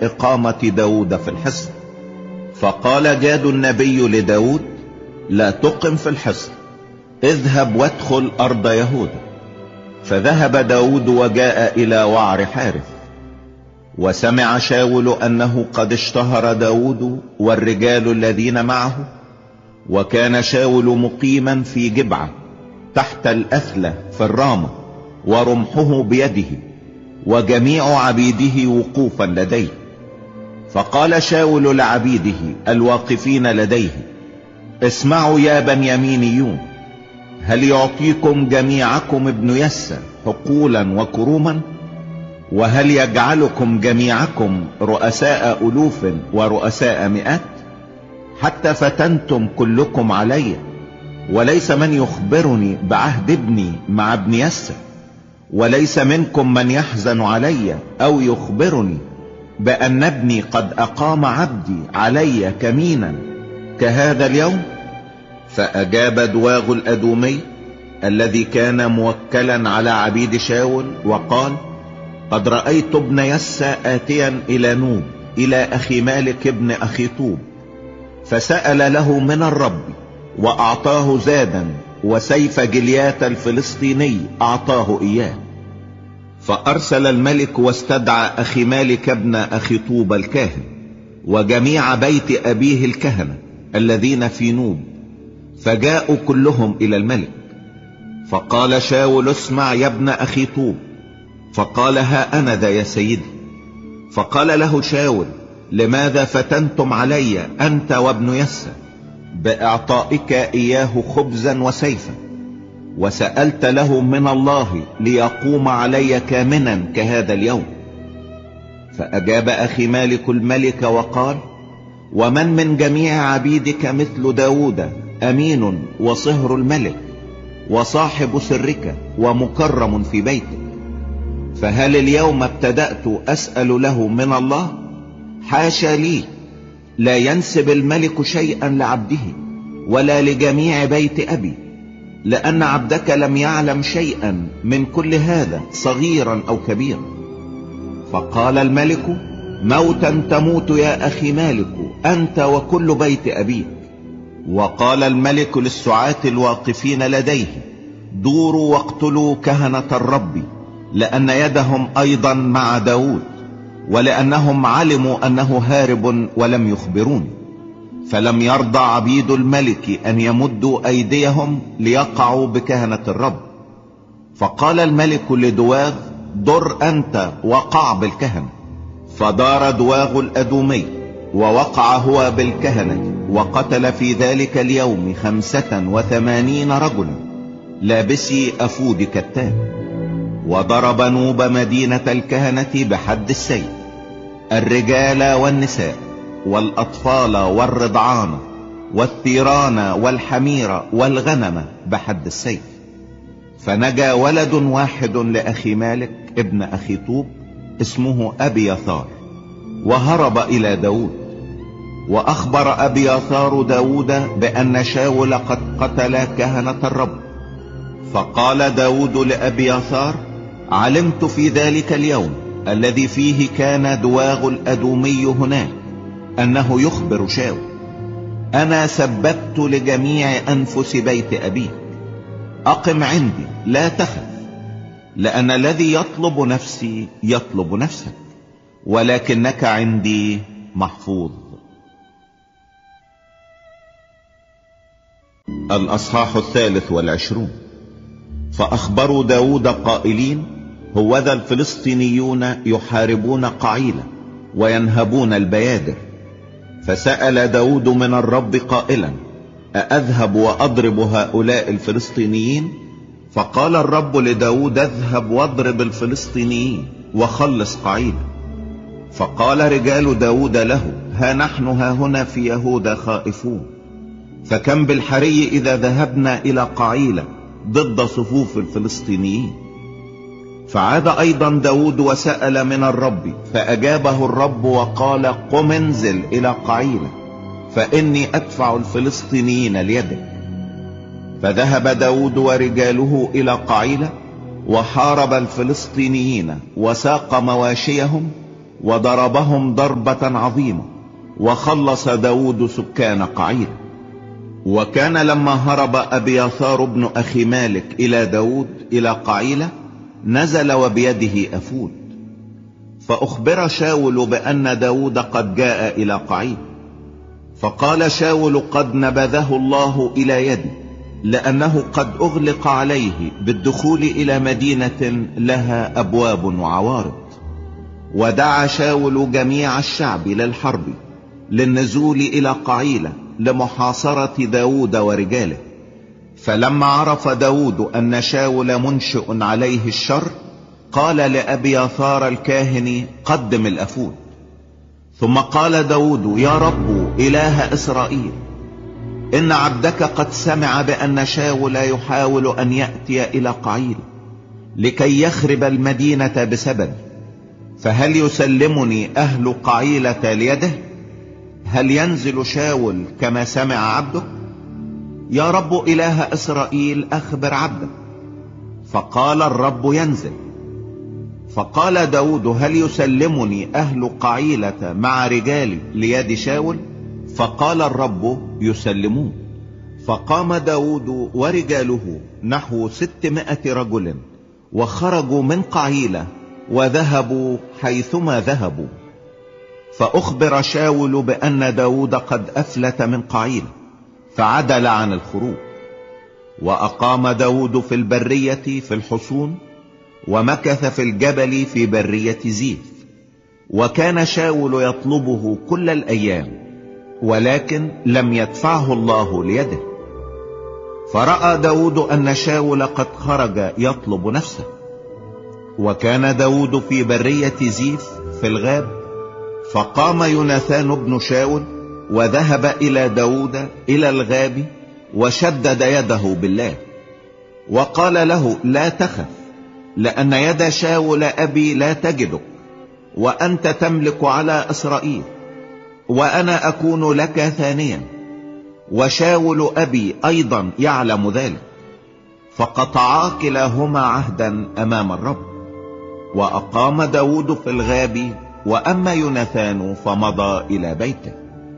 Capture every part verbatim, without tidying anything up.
إقامة داود في الحصن. فقال جاد النبي لداود: لا تقم في الحصن، اذهب وادخل أرض يهوذا. فذهب داود وجاء إلى وعر حارث. وسمع شاول أنه قد اشتهر داود والرجال الذين معه، وكان شاول مقيما في جبعة تحت الأثلة في الرامة، ورمحه بيده، وجميع عبيده وقوفا لديه. فقال شاول لعبيده الواقفين لديه: اسمعوا يا بنيامينيون، هل يعطيكم جميعكم ابن يسى حقولا وكروما؟ وهل يجعلكم جميعكم رؤساء ألوف ورؤساء مئات؟ حتى فتنتم كلكم علي، وليس من يخبرني بعهد ابني مع ابن يسى، وليس منكم من يحزن علي أو يخبرني بأن ابني قد أقام عبدي علي كمينا كهذا اليوم. فأجاب دواغ الأدومي الذي كان موكلا على عبيد شاول وقال: قد رأيت ابن يسى آتيا إلى نوب إلى أخي مالك ابن أخي طوب، فسأل له من الرب وأعطاه زادا، وسيف جليات الفلسطيني أعطاه إياه. فأرسل الملك واستدعى أخي مالك ابن أخي طوب الكاهن وجميع بيت أبيه الكهنة الذين في نوب، فجاءوا كلهم إلى الملك. فقال شاول: اسمع يا ابن أخي طوب. فقال: ها أنا ذا يا سيدي. فقال له شاول: لماذا فتنتم علي أنت وابن يسى بإعطائك إياه خبزا وسيفا، وسألت له من الله ليقوم علي كامنا كهذا اليوم؟ فأجاب أخي مالك الملك وقال: ومن من جميع عبيدك مثل داود أمين وصهر الملك وصاحب سرك ومكرم في بيتك، فهل اليوم ابتدأت أسأل له من الله؟ حاشا لي، لا ينسب الملك شيئا لعبده ولا لجميع بيت أبي، لأن عبدك لم يعلم شيئا من كل هذا صغيرا أو كبيرا. فقال الملك: موتا تموت يا أخي مالك أنت وكل بيت أبيك. وقال الملك للسعاة الواقفين لديه: دوروا واقتلوا كهنة الرب، لأن يدهم أيضا مع داود، ولأنهم علموا أنه هارب ولم يخبروني. فلم يرضى عبيد الملك أن يمدوا أيديهم ليقعوا بكهنة الرب. فقال الملك لدواغ: در أنت وقع بالكهنة. فدار دواغ الأدومي ووقع هو بالكهنة، وقتل في ذلك اليوم خمسة وثمانين رجلا لابسي أفود كتان. وضرب نوب مدينة الكهنة بحد السيف، الرجال والنساء والأطفال والرضعان والثيران والحمير والغنم بحد السيف. فنجا ولد واحد لأخي مالك ابن أخي طوب اسمه أبياثار، وهرب إلى داود. وأخبر أبياثار داود بأن شاول قد قتل كهنة الرب. فقال داود لأبياثار: علمت في ذلك اليوم الذي فيه كان دواغ الأدومي هناك أنه يخبر شاول، أنا سببت لجميع أنفس بيت أبيك، أقم عندي لا تخف، لأن الذي يطلب نفسي يطلب نفسك، ولكنك عندي محفوظ. الأصحاح الثالث والعشرون. فأخبروا داود قائلين: هوذا الفلسطينيون يحاربون قعيلة وينهبون البيادر. فسأل داود من الرب قائلا: أأذهب وأضرب هؤلاء الفلسطينيين؟ فقال الرب لداود: اذهب واضرب الفلسطينيين وخلص قعيلة. فقال رجال داود له: ها نحن ها هنا في يهوذا خائفون، فكم بالحري إذا ذهبنا إلى قعيلة ضد صفوف الفلسطينيين. فعاد أيضا داود وسأل من الرب، فأجابه الرب وقال: قم انزل إلى قعيلة، فإني أدفع الفلسطينيين ليدك. فذهب داود ورجاله إلى قعيلة، وحارب الفلسطينيين وساق مواشيهم، وضربهم ضربة عظيمة، وخلص داود سكان قعيل. وكان لما هرب أبياثار بن أخي مالك إلى داود إلى قعيلة نزل وبيده أفود، فأخبر شاول بأن داود قد جاء إلى قعيل. فقال شاول: قد نبذه الله إلى يدي، لأنه قد أغلق عليه بالدخول إلى مدينة لها أبواب وعوارض. ودعا شاول جميع الشعب للحرب للنزول إلى قعيلة لمحاصرة داود ورجاله. فلما عرف داود أن شاول منشئ عليه الشر قال لأبياثار الكاهن: قدم الأفود. ثم قال داود: يا رب إله إسرائيل، إن عبدك قد سمع بأن شاول يحاول أن يأتي إلى قعيل لكي يخرب المدينة بسبب، فهل يسلمني أهل قعيلة ليده؟ هل ينزل شاول كما سمع عبدك؟ يا رب إله إسرائيل، أخبر عبدك. فقال: الرب ينزل. فقال داود: هل يسلمني أهل قعيلة مع رجالي ليد شاول؟ فقال الرب: يسلمون. فقام داود ورجاله نحو ستمائة رجل وخرجوا من قعيلة وذهبوا حيثما ذهبوا. فأخبر شاول بأن داود قد أفلت من قعيلة، فعدل عن الخروج. وأقام داود في البرية في الحصون، ومكث في الجبل في برية زيف. وكان شاول يطلبه كل الأيام، ولكن لم يدفعه الله ليده. فرأى داود أن شاول قد خرج يطلب نفسه. وكان داود في برية زيف في الغاب، فقام يوناثان بن شاول وذهب إلى داود إلى الغاب، وشدد يده بالله وقال له: لا تخف، لأن يد شاول أبي لا تجدك، وأنت تملك على إسرائيل، وأنا أكون لك ثانيا، وشاول أبي أيضا يعلم ذلك. فقطعا كلاهما عهدا أمام الرب. وأقام داود في الغاب، وأما يوناثان فمضى إلى بيته.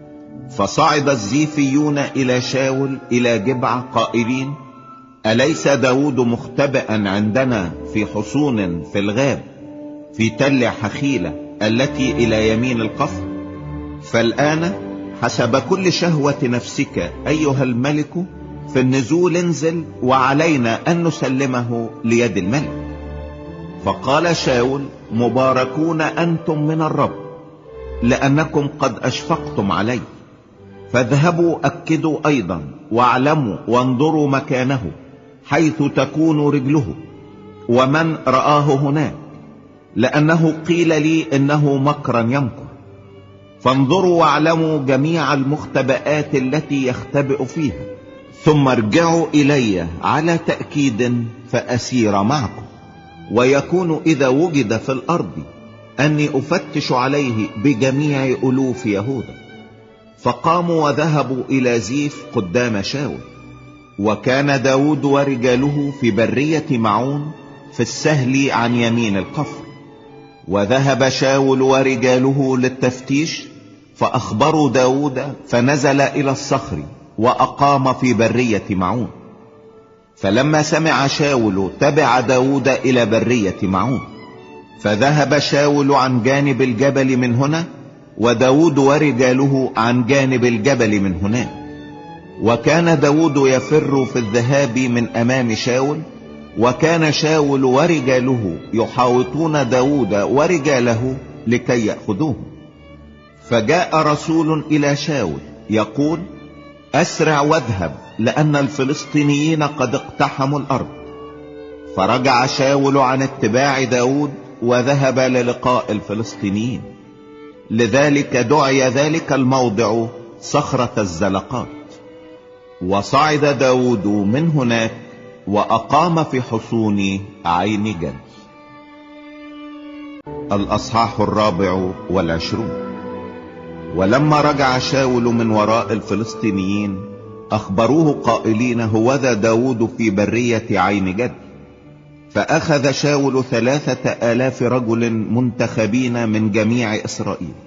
فصعد الزيفيون إلى شاول إلى جبع قائلين: أليس داود مختبئا عندنا في حصون في الغاب في تل حخيلة التي إلى يمين القصر؟ فالآن حسب كل شهوة نفسك أيها الملك في النزول انزل، وعلينا أن نسلمه ليد الملك. فقال شاول: مباركون أنتم من الرب، لأنكم قد أشفقتم علي. فاذهبوا أكدوا أيضا، واعلموا وانظروا مكانه حيث تكون رجله، ومن رآه هناك، لأنه قيل لي إنه مكرا يمكر. فانظروا واعلموا جميع المختبئات التي يختبئ فيها، ثم ارجعوا إلي على تأكيد فأسير معكم. ويكون إذا وجد في الأرض أني أفتش عليه بجميع ألوف يهوذا. فقاموا وذهبوا إلى زيف قدام شاول. وكان داود ورجاله في برية معون في السهل عن يمين القفر. وذهب شاول ورجاله للتفتيش، فأخبروا داود، فنزل إلى الصخر وأقام في برية معون. فلما سمع شاول تبع داود إلى برية معون. فذهب شاول عن جانب الجبل من هنا، وداود ورجاله عن جانب الجبل من هناك. وكان داود يفر في الذهاب من أمام شاول، وكان شاول ورجاله يحاوطون داود ورجاله لكي يأخذوه. فجاء رسول إلى شاول يقول: أسرع واذهب، لأن الفلسطينيين قد اقتحموا الأرض. فرجع شاول عن اتباع داود وذهب للقاء الفلسطينيين. لذلك دعي ذلك الموضع صخرة الزلقات. وصعد داود من هناك وأقام في حصون عين جد. الأصحاح الرابع والعشرون. ولما رجع شاول من وراء الفلسطينيين أخبروه قائلين: هوذا داود في برية عين جد. فأخذ شاول ثلاثة آلاف رجل منتخبين من جميع إسرائيل،